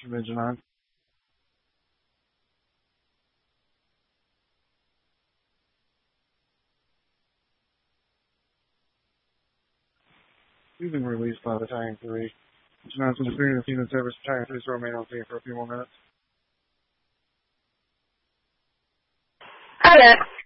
Mr. Vigilant. You've been released by Battalion 3. Vigilance is agreeing to the service Battalion 3 to remain on scene for a few more minutes. Okay.